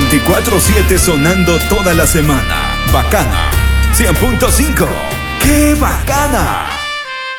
24/7 sonando toda la semana. Bacana 100.5. ¡Qué bacana!